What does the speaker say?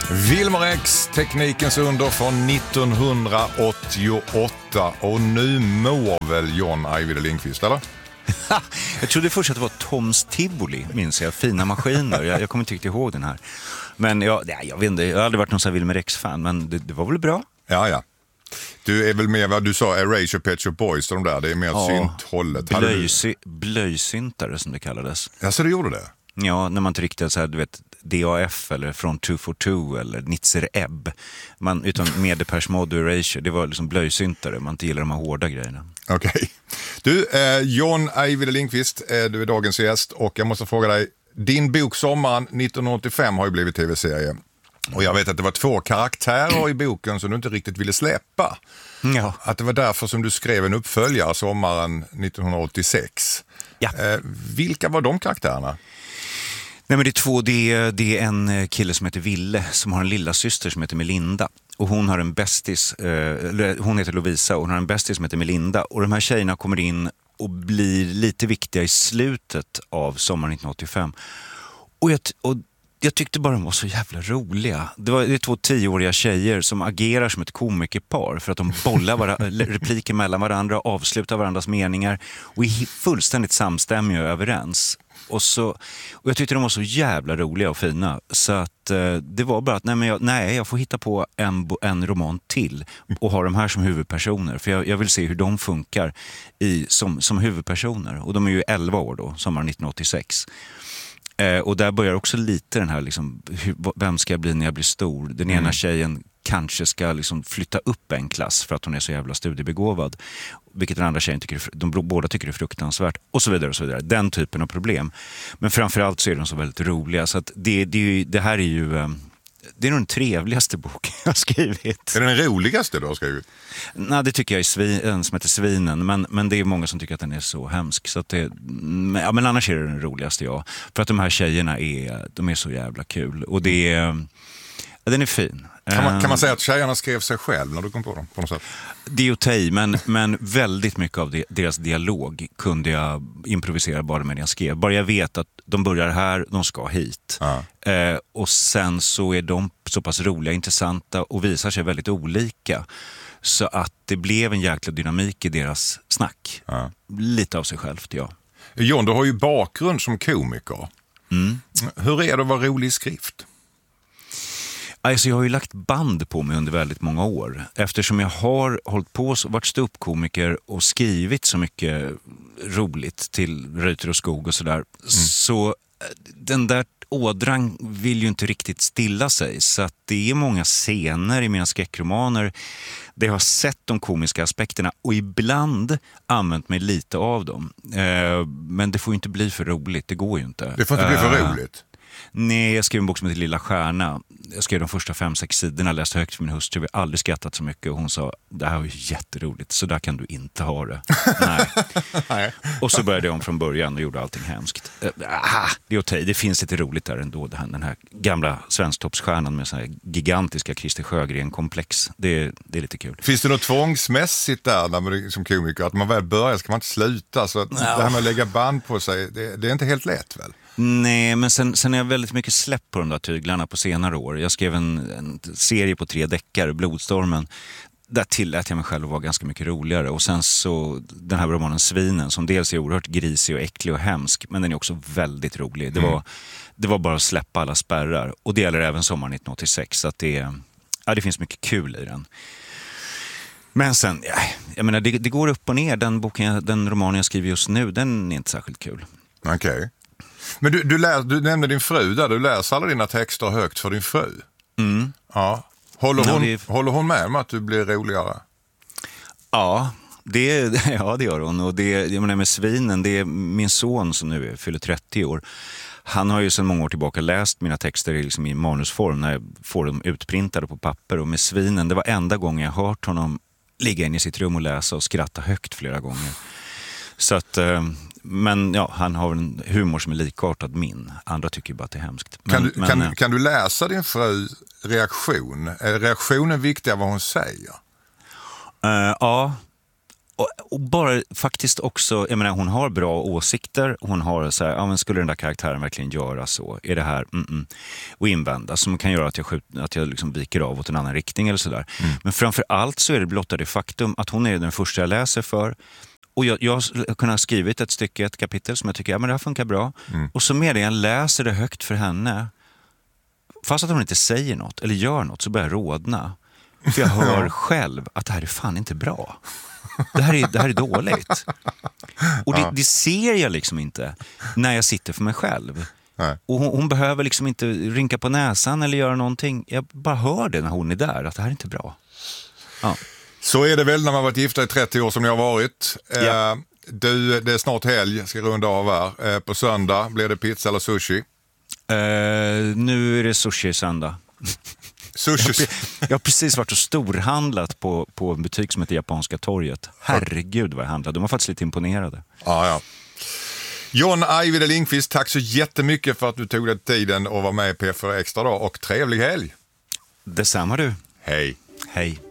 Wilmer X, teknikens under från 1988. Och nu mår väl John Ajvide Lindqvist, eller? Jag trodde först att det var Toms Tivoli, minns jag. Fina maskiner. Jag kommer inte riktigt ihåg den här. Men jag vet inte, jag har aldrig varit någon sån här Wilmer X-fan, men det var väl bra? Ja. Du är väl med vad du sa, Erasure, Pet Shop Boys och de där, det är mer synthållet. Blöjsyntare som det kallades. Ja, så du gjorde det? Ja, när man inte riktigt så här, du vet, DAF eller från 242 eller Nitzer Ebb. Utan med Depeche Mode och Erasure, det var liksom blöjsyntare, man inte gillar de här hårda grejerna. Okej. Du, John Ajvide Lindqvist, du är dagens gäst och jag måste fråga dig, din bok Sommaren 1985 har ju blivit tv-serie. Och jag vet att det var 2 karaktärer i boken som du inte riktigt ville släppa. Ja. Att det var därför som du skrev en uppföljare Sommaren 1986. Ja. Vilka var de karaktärerna? Nej, men det är 2, det är en kille som heter Ville som har en lilla syster som heter Melinda. Och hon har en bästis, hon heter Lovisa och hon har en bästis som heter Melinda. Och de här tjejerna kommer in och blir lite viktiga i slutet av Sommaren 1985. Och jag tyckte bara de var så jävla roliga. Det är 2 10-åriga tjejer som agerar som ett komikerpar för att de bollar repliker mellan varandra, avslutar varandras meningar och är fullständigt samstämmiga och överens. Och jag tyckte de var så jävla roliga och fina så att det var bara att jag får hitta på en roman till och ha de här som huvudpersoner, för jag vill se hur de funkar som huvudpersoner. Och de är ju 11 år då, Sommaren 1986. Och där börjar också lite den här liksom, vem ska jag bli när jag blir stor? Den ena tjejen kanske ska liksom flytta upp en klass för att hon är så jävla studiebegåvad, vilket den andra tjejen båda tycker är fruktansvärt, och så vidare och så vidare. Den typen av problem. Men framförallt så är de så väldigt roliga, så att det här är ju det är nog den trevligaste boken jag har skrivit. Är det den roligaste du har skrivit? Nej, det tycker jag är en som heter Svinen, men det är många som tycker att den är så hemsk, så att men annars är det den roligaste, för att de här tjejerna är så jävla kul, och den är fin. Kan man säga att tjejerna skrev sig själv när du kom på dem på något sätt? Det är att ta i, men väldigt mycket av deras dialog kunde jag improvisera bara med det jag skrev. Bara jag vet att de börjar här, de ska hit. Och sen så är de så pass roliga, intressanta och visar sig väldigt olika. Så att det blev en jäkla dynamik i deras snack. Lite av sig självt, ja. John, du har ju bakgrund som komiker. Hur är det att vara rolig i skrift? Alltså jag har ju lagt band på mig under väldigt många år. Eftersom jag har hållit på och varit ståuppkomiker och skrivit så mycket roligt till Reuter och Skog och sådär. Så den där ådran vill ju inte riktigt stilla sig. Så att det är många scener i mina skräckromaner där jag har sett de komiska aspekterna och ibland använt mig lite av dem. Men det får ju inte bli för roligt, det går ju inte. Det får inte bli för roligt? Nej, jag skrev en bok som heter Lilla Stjärna. Jag skrev de första 5-6 sidorna, läste högt för min hustru. Vi har aldrig skrattat så mycket och hon sa, det här var ju jätteroligt, så där kan du inte ha det. Nej. Och så började jag om från början och gjorde allting hemskt. Det är okej, det finns lite roligt där ändå. Den här gamla svensktoppsstjärnan med så här gigantiska Christer Sjögren-komplex. Det är lite kul. Finns det något tvångsmässigt där när man som komiker, att man väl börjar ska man inte sluta? Så det här med att lägga band på sig, det är inte helt lätt väl? Nej, men sen är jag väldigt mycket släpp på de där tyglarna på senare år. Jag skrev en serie på 3 deckare, Blodstormen. Där tillät jag mig själv att vara ganska mycket roligare. Och sen så den här romanen Svinen, som dels är oerhört grisig och äcklig och hemsk, men den är också väldigt rolig. Det var bara att släppa alla spärrar. Och det gäller även Sommaren 1986, så att det finns mycket kul i den. Men sen, jag menar, det går upp och ner. Den romanen jag skriver just nu, den är inte särskilt kul. Okej. Men du nämnde din fru där, du läser alla dina texter högt för din fru. Ja. Håller hon med om att du blir roligare? Ja, det gör hon. Och jag menar med Svinen, det är min son som nu fyller 30 år. Han har ju sedan många år tillbaka läst mina texter liksom i manusform när jag får dem utprintade på papper. Och med Svinen, det var enda gången jag hört honom ligga inne i sitt rum och läsa och skratta högt flera gånger. Så att, men ja, han har en humor som är likartad min. Andra tycker ju bara att det är hemskt. Kan du läsa din frus reaktion? Är reaktionen viktig av vad hon säger? Ja, Och bara faktiskt också, jag menar, hon har bra åsikter, hon har så här, ja, men skulle den där karaktären verkligen göra så? Är det här och invända som kan göra att jag liksom viker av åt en annan riktning eller sådär. Men framför allt så är det blotta det faktum att hon är den första jag läser för. Och jag har kunnat skrivit ett kapitel som jag tycker, ja men det här funkar bra. Och så medan jag läser det högt för henne, fast att hon inte säger något eller gör något, så börjar jag rodna. För jag hör själv att det här är fan inte bra. Det här är dåligt. Och det ser jag liksom inte när jag sitter för mig själv. Nej. Och hon behöver liksom inte rynka på näsan eller göra någonting. Jag bara hör det när hon är där, att det här är inte bra. Ja. Så är det väl när man varit gifta i 30 år som ni har varit. Ja. Det är snart helg, ska runda av här. På söndag blir det pizza eller sushi. Nu är det sushi söndag. Sushi. Jag har precis varit och storhandlat på en butik som heter Japanska torget. Herregud vad jag handlade. De var faktiskt lite imponerade. Ja. John Ajvide Lindqvist, tack så jättemycket för att du tog dig tiden och var med i P4 Extra dag. Och trevlig helg. Detsamma du. Hej. Hej.